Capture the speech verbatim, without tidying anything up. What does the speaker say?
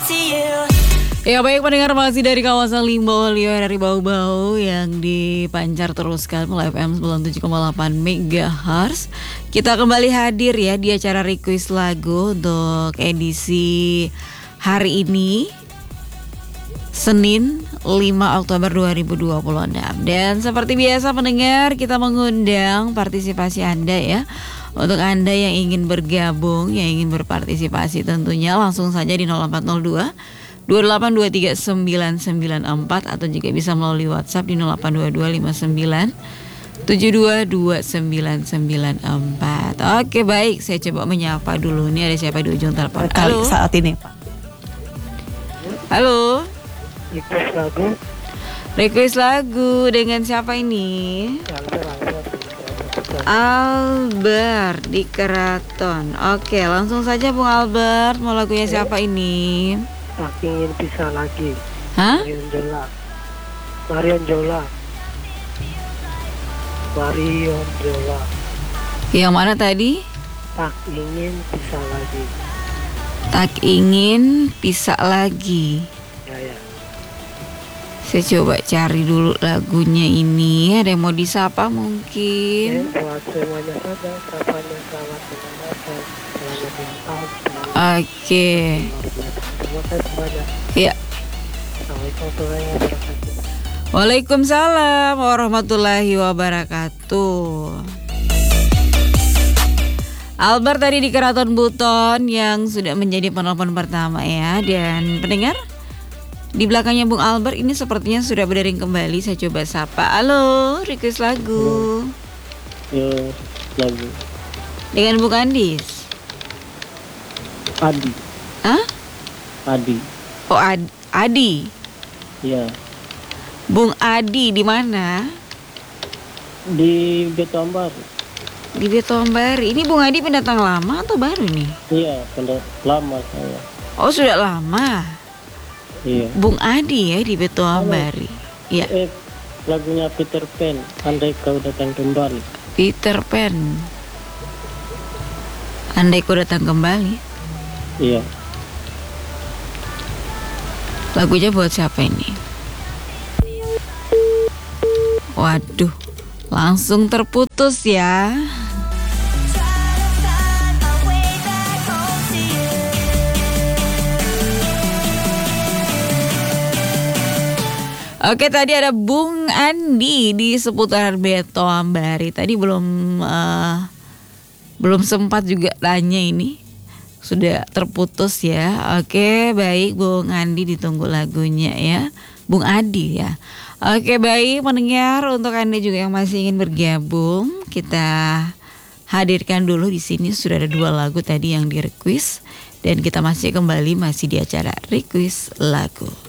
Ya baik pendengar, masih dari kawasan Limbo Lio dari Bau-Bau yang dipancar teruskan melalui F M sembilan puluh tujuh koma delapan megahertz. Kita kembali hadir ya di acara request lagu untuk edisi hari ini, Senin lima Oktober dua ribu dua puluh enam. Dan seperti biasa pendengar, kita mengundang partisipasi Anda ya. Untuk Anda yang ingin bergabung, yang ingin berpartisipasi tentunya langsung saja di nol empat nol dua dua delapan dua tiga sembilan sembilan empat atau juga bisa melalui WhatsApp di nol delapan dua dua lima sembilan tujuh dua dua sembilan sembilan empat. Oke baik, saya coba menyapa dulu. Ini ada siapa di ujung telepon? Kali saat ini Pak. Halo. Request lagu. Request lagu dengan siapa ini? Albert di Keraton. Oke, langsung saja Bung Albert. Mau lagunya siapa ini? Tak ingin pisah lagi. Hah? Marion Jola. Marion Jola. Marion Jola. Yang mana tadi? Tak ingin pisah lagi. Tak ingin pisah lagi. Ya ya. Saya coba cari dulu lagunya ini. Ada yang mau disapa Ya, mungkin? buat semuanya saja. Sapanya selamat mendengarkan. Selamat ulang tahun. Oke. Terima kasih banyak. Ya. Assalamualaikum warahmatullahi wabarakatuh. Waalaikumsalam warahmatullahi wabarakatuh. Albert tadi di Keraton Buton yang sudah menjadi penelpon pertama ya. Dan pendengar, di belakangnya Bung Albert ini sepertinya sudah berdering kembali. Saya coba sapa. Halo, request lagu. Yo, lagu. Dengan Bung Andis. Adi. Hah? Adi. Oh Ad- Adi. Ya. Bung Adi di mana? Di Betombar. Di Betombari. Ini Bung Adi pendatang lama atau baru nih? Iya, sudah lama saya. Oh sudah lama. Iya. Bung Adi ya di Betombari. Iya. Eh, lagunya Peter Pan, andai kau datang kembali. Peter Pan. Andai kau datang kembali. Iya. Lagunya buat siapa ini? Waduh, langsung terputus ya. Oke, tadi ada Bung Andi di seputaran Betoambari. Tadi belum uh, belum sempat juga tanya ini. Sudah terputus ya. Oke, baik Bung Andi, ditunggu lagunya ya. Bung Adi ya. Oke, baik pendengar, untuk Anda juga yang masih ingin bergabung, kita hadirkan dulu di sini sudah ada dua lagu tadi yang di request dan kita masih kembali masih di acara request lagu.